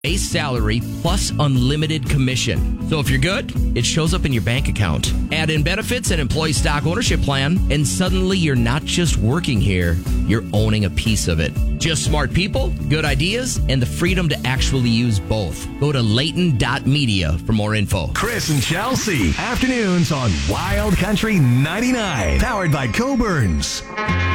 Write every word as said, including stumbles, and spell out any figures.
Base salary plus unlimited commission. So if you're good, it shows up in your bank account. Add in benefits and employee stock ownership plan, and suddenly you're not just working here, you're owning a piece of it. Just smart people, good ideas, and the freedom to actually use both. Go to Layton dot media for more info. Chris and Chelsea, afternoons on Wild Country ninety-nine, powered by Coburns.